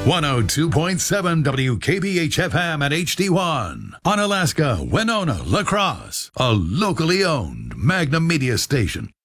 102.7 WKBH FM and HD1 on Alaska, Winona, La Crosse, a locally owned Magnum Media station.